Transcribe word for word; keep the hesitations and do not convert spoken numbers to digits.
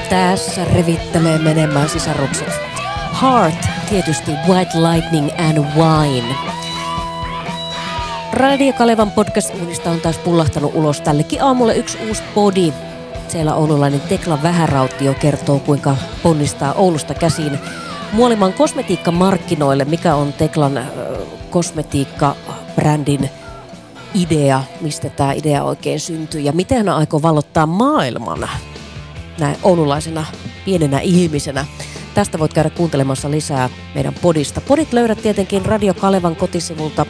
Tässä revittelee menemään sisarukset. Heart, tietysti White Lightning and Wine. Radio Kalevan podcast-uunista on taas pullahtanut ulos tällekin aamulle yksi uusi podi. Siellä oululainen Tekla Vähärautio kertoo, kuinka ponnistaa Oulusta käsin Muolimaan kosmetiikkamarkkinoille, mikä on Teklan äh, kosmetiikka-brändin idea, mistä tämä idea oikein syntyy ja miten hän aikoo valottaa maailman näin oululaisena pienenä ihmisenä. Tästä voit käydä kuuntelemassa lisää meidän podista. Podit löydät tietenkin Radio Kalevan kotisivulta